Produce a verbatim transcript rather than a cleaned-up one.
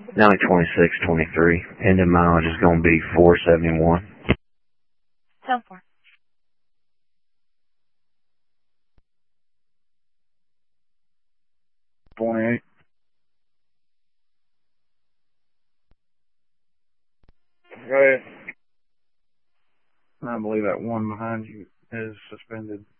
Now twenty-six twenty-three. Ending mileage is going to be four seventy-one. ten four. twenty-eight. Go ahead. I believe that one behind you is suspended.